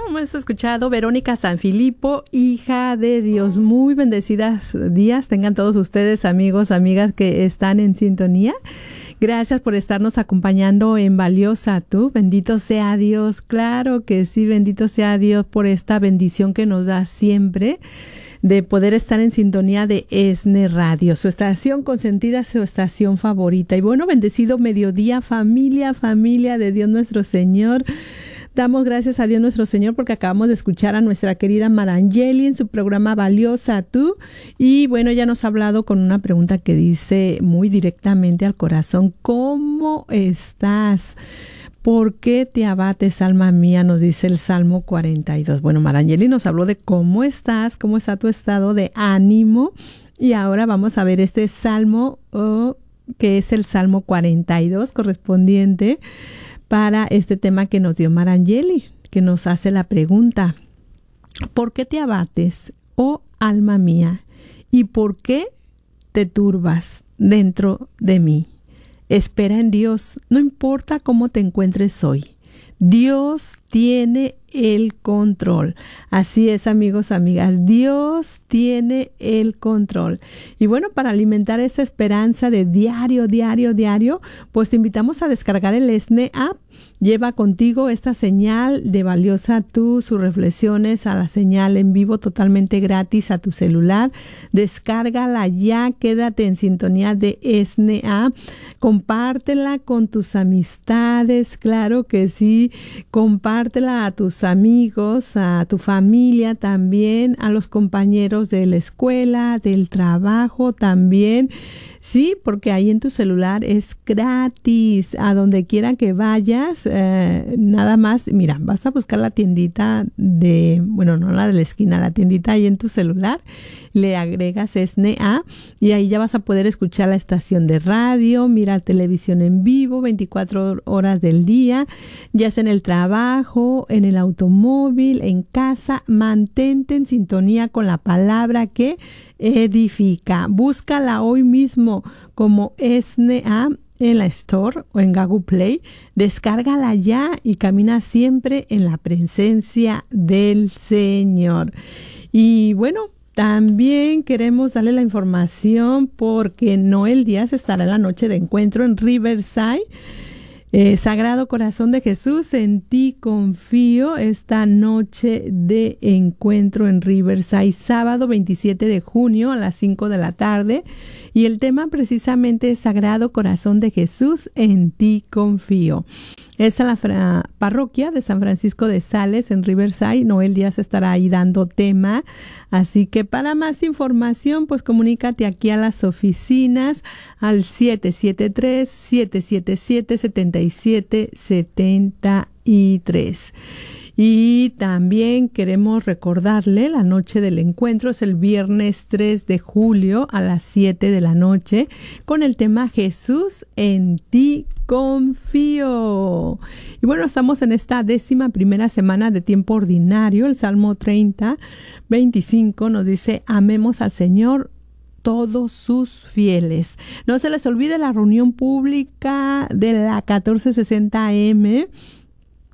hemos escuchado Verónica Sanfilippo, hija de Dios. Muy bendecidas días tengan todos ustedes, amigos, amigas que están en sintonía. Gracias por estarnos acompañando en Valiosa Tú. Bendito sea Dios. Claro que sí, bendito sea Dios por esta bendición que nos da siempre de poder estar en sintonía de ESNE Radio, su estación consentida, su estación favorita. Y bueno, bendecido mediodía, familia de Dios nuestro Señor. Damos gracias a Dios nuestro Señor porque acabamos de escuchar a nuestra querida Marangeli en su programa Valiosa Tú. Y bueno, ella nos ha hablado con una pregunta que dice muy directamente al corazón: ¿cómo estás? ¿Por qué te abates, alma mía? Nos dice el Salmo 42. Bueno, Marangeli nos habló de cómo estás, cómo está tu estado de ánimo. Y ahora vamos a ver este salmo, que es el Salmo 42, correspondiente para este tema que nos dio Marangeli, que nos hace la pregunta: ¿por qué te abates, oh alma mía? ¿Y por qué te turbas dentro de mí? Espera en Dios, no importa cómo te encuentres hoy. Dios tiene el control. Así es, amigos, amigas. Dios tiene el control. Y bueno, para alimentar esa esperanza de diario, pues te invitamos a descargar el ESNE App. Lleva contigo esta señal de Valiosa Tú, sus reflexiones a la señal en vivo totalmente gratis a tu celular. Descárgala ya, quédate en sintonía de ESNE App. Compártela con tus amistades, claro que sí. Compártela a tus amigos, a tu familia también, a los compañeros de la escuela, del trabajo también. Sí, porque ahí en tu celular es gratis, a donde quiera que vayas, nada más, mira, vas a buscar la tiendita no la de la esquina, la tiendita ahí en tu celular, le agregas ESNE A y ahí ya vas a poder escuchar la estación de radio, mirar televisión en vivo, 24 horas del día, ya sea en el trabajo, en el automóvil, en casa. Mantente en sintonía con la palabra que edifica. Búscala hoy mismo como ESNE A en la Store o en Google Play. Descárgala ya y camina siempre en la presencia del Señor. Y bueno, también queremos darle la información porque Noel Díaz estará en la noche de encuentro en Riverside. Sagrado Corazón de Jesús, en ti confío, esta noche de encuentro en Riverside, sábado 27 de junio a las 5 de la tarde. Y el tema precisamente es Sagrado Corazón de Jesús, en ti confío. Es a la parroquia de San Francisco de Sales en Riverside. Noel Díaz estará ahí dando tema. Así que para más información, pues comunícate aquí a las oficinas al 773-777-7773. Y también queremos recordarle, la noche del encuentro es el viernes 3 de julio a las 7 de la noche con el tema Jesús, en ti confío. Y bueno, estamos en esta 11ª semana de tiempo ordinario. El Salmo 30:25 nos dice: amemos al Señor todos sus fieles. No se les olvide la reunión pública de la 1460 AM